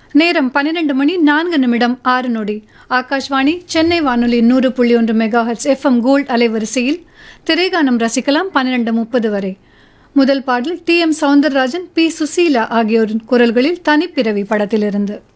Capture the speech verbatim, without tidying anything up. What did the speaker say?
நேரம் பன்னிரண்டு மணி நான்கு நிமிடம் ஆறு நொடி. ஆகாஷ்வாணி சென்னை வானொலி நூறு புள்ளி ஒன்று மெகாஹெர்ட்ஸ் எஃப்எம் கோல்ட் அலைவரிசையில் திரைகானம் ரசிக்கலாம் பன்னிரண்டு முப்பது வரை. முதல் பாடல் D M Soundararajan, B Susheela ஆகியோரின் குரல்களில் தனிப்பிறவி படத்திலிருந்து.